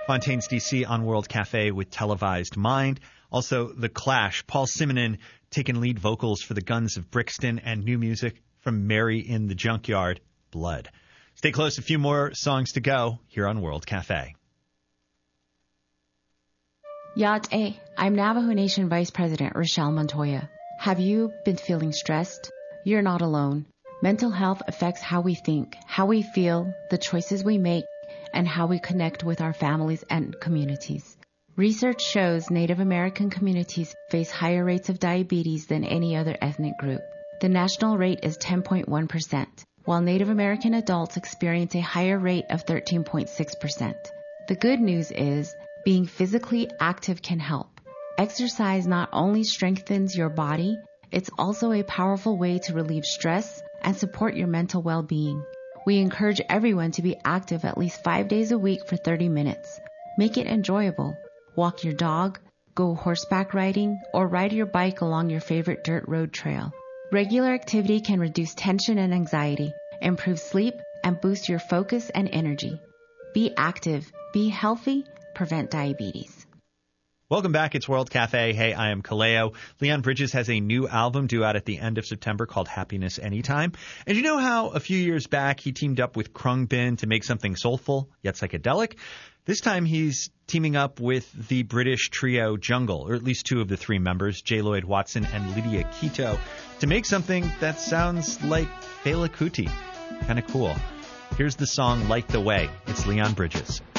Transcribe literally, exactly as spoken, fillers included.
Fontaine's D C on World Cafe with Televised Mind. Also, The Clash, Paul Simonon taking lead vocals for the Guns of Brixton, and new music from Mary in the Junkyard, Blood. Stay close, a few more songs to go here on World Cafe. Ya'at'e, I'm Navajo Nation Vice President Rochelle Montoya. Have you been feeling stressed? You're not alone. Mental health affects how we think, how we feel, the choices we make, and how we connect with our families and communities. Research shows Native American communities face higher rates of diabetes than any other ethnic group. The national rate is ten point one percent, while Native American adults experience a higher rate of thirteen point six percent. The good news is being physically active can help. Exercise not only strengthens your body, it's also a powerful way to relieve stress and support your mental well-being. We encourage everyone to be active at least five days a week for thirty minutes. Make it enjoyable. Walk your dog, go horseback riding, or ride your bike along your favorite dirt road trail. Regular activity can reduce tension and anxiety, improve sleep, and boost your focus and energy. Be active, be healthy, prevent diabetes. Welcome back. It's World Cafe. Hey, I am Kaleo. Leon Bridges has a new album due out at the end of September called Happiness Anytime. And you know how a few years back he teamed up with Khruangbin to make something soulful yet psychedelic? This time he's teaming up with the British trio Jungle, or at least two of the three members, J. Lloyd Watson and Lydia Quito, to make something that sounds like Fela Kuti. Kind of cool. Here's the song Light the Way. It's Leon Bridges.